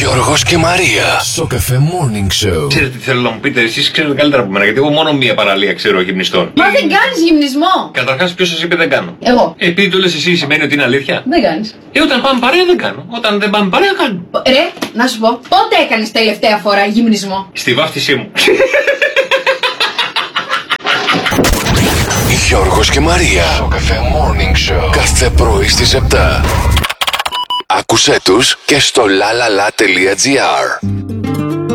Γιώργος και Μαρία. Στο Cafe Morning Show. Ξέρετε τι θέλω να μου πείτε, εσείς ξέρετε καλύτερα από μένα, γιατί εγώ μόνο μία παραλία ξέρω γυμνιστών. Μα δεν κάνεις γυμνισμό! Καταρχάς, ποιος σας είπε δεν κάνω? Εγώ. Επειδή το λες εσύ, σημαίνει ότι είναι αλήθεια? Δεν κάνεις. Όταν πάμε παρέα δεν κάνω. Όταν δεν πάμε παρέα κάνω. Ρε, να σου πω, πότε έκανες τελευταία φορά γυμνισμό? Στη βάφτισή μου. Γιώργος και Μαρία. Στο Cafe Morning Show. Κάθε πρωί στις 7. Άκουσέ τους και στο lalala.gr.